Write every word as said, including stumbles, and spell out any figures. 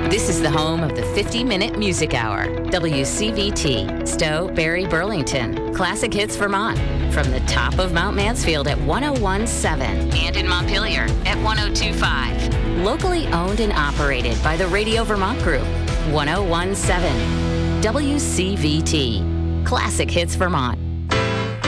This is the home of the fifty-minute Music Hour. W C V T, Stowe, Barry, Burlington. Classic Hits Vermont. From the top of Mount Mansfield at one oh one point seven and in Montpelier at one oh two point five. Locally owned and operated by the Radio Vermont Group. one oh one point seven. W C V T, Classic Hits Vermont.